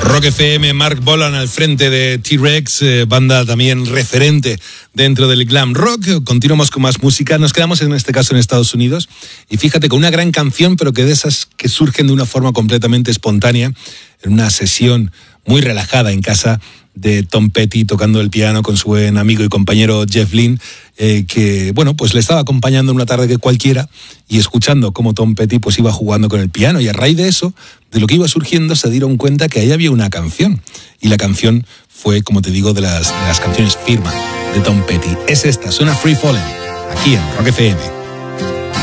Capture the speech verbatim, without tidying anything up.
Rock F M, Mark Bolan al frente de T-Rex, eh, banda también referente dentro del glam rock. Continuamos con más música, nos quedamos en este caso en Estados Unidos y fíjate, con una gran canción, pero que de esas que surgen de una forma completamente espontánea, en una sesión muy relajada en casa de Tom Petty, tocando el piano con su buen amigo y compañero Jeff Lynne, eh, que bueno, pues le estaba acompañando en una tarde que cualquiera y escuchando cómo Tom Petty pues iba jugando con el piano, y a raíz de eso, de lo que iba surgiendo, se dieron cuenta que ahí había una canción, y la canción fue, como te digo, de las, de las canciones firma de Tom Petty. Es esta, suena Free Falling, aquí en Rock F M.